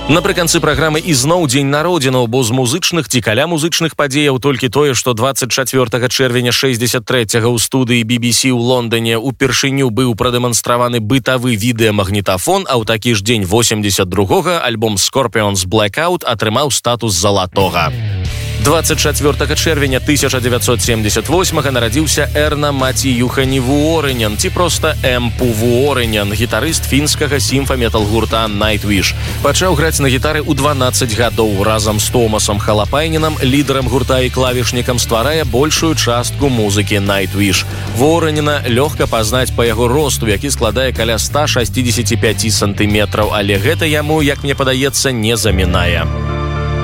Напрыканцы праграмы ізноў дзень народзінаў, бо з музычных ці каля музычных падзеяў толькі тое, што 24 чэрвеня 63-го ў студыі BBC ў Лондоне упершыню быў прадэманстраваны бытавы відэамагнітафон, а ў такі ж дзень 82-го альбом Scorpions Blackout атрымаў статус залатога. 24 чэрвеня 1978 нарадзіўся Эрна Матіюхані Вуорынян, ці проста Эмпу Вуорынян, гітарыст фінскага сімфа-метал-гурта Nightwish. Пачаў граць на гітары ў 12 гадоў. Разам з Томасам Халапайненам, лідарам гурта і клавішнікам, стварае большую частку музыкі Nightwish. Вуорыняна лёгка пазнаць па яго росту, які складае каля 165 сантыметраў, але гэта яму, як мне падаецца, не замінае.